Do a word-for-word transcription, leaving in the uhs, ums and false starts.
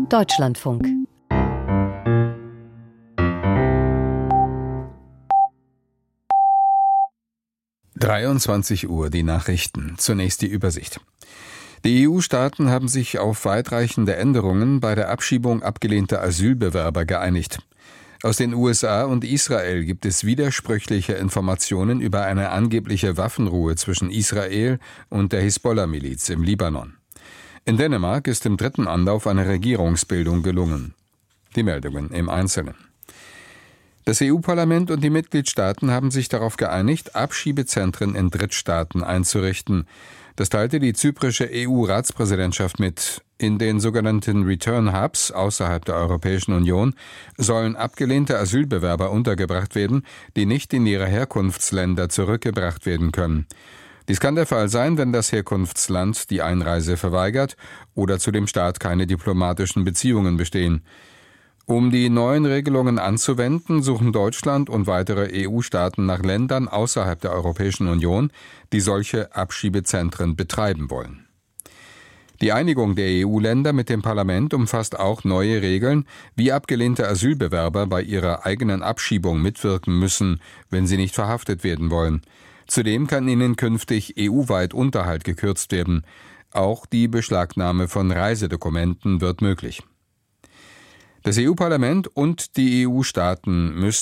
Deutschlandfunk. dreiundzwanzig Uhr, die Nachrichten. Zunächst die Übersicht. Die E U-Staaten haben sich auf weitreichende Änderungen bei der Abschiebung abgelehnter Asylbewerber geeinigt. Aus den U S A und Israel gibt es widersprüchliche Informationen über eine angebliche Waffenruhe zwischen Israel und der Hisbollah-Miliz im Libanon. In Dänemark ist im dritten Anlauf eine Regierungsbildung gelungen. Die Meldungen im Einzelnen. Das E U-Parlament und die Mitgliedstaaten haben sich darauf geeinigt, Abschiebezentren in Drittstaaten einzurichten. Das teilte die zyprische E U-Ratspräsidentschaft mit. In den sogenannten Return Hubs außerhalb der Europäischen Union sollen abgelehnte Asylbewerber untergebracht werden, die nicht in ihre Herkunftsländer zurückgebracht werden können. Dies kann der Fall sein, wenn das Herkunftsland die Einreise verweigert oder zu dem Staat keine diplomatischen Beziehungen bestehen. Um die neuen Regelungen anzuwenden, suchen Deutschland und weitere E U-Staaten nach Ländern außerhalb der Europäischen Union, die solche Abschiebezentren betreiben wollen. Die Einigung der E U-Länder mit dem Parlament umfasst auch neue Regeln, wie abgelehnte Asylbewerber bei ihrer eigenen Abschiebung mitwirken müssen, wenn sie nicht verhaftet werden wollen. Zudem kann ihnen künftig E U-weit Unterhalt gekürzt werden. Auch die Beschlagnahme von Reisedokumenten wird möglich. Das E U-Parlament und die E U-Staaten müssen